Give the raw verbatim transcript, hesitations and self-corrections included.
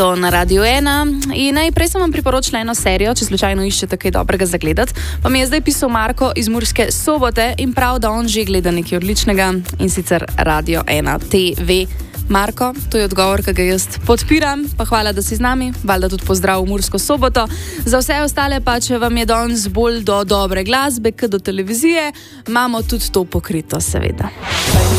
Na Radiu ena in najprej sem vam priporočila eno serijo, če slučajno iščete kaj dobrega za gledati. Pa mi je zdaj pisal Marko iz Murske Sobote in prav, da on že gleda nekaj odličnega in sicer Radio ena T V. Marko, to je odgovor, ki ga jaz podpiram, pa hvala, da si z nami, valjda tudi pozdrav v Mursko Soboto. Za vse ostale pa, če vam je danes bolj do dobre glasbe, kot do televizije, imamo tudi to pokrito, seveda.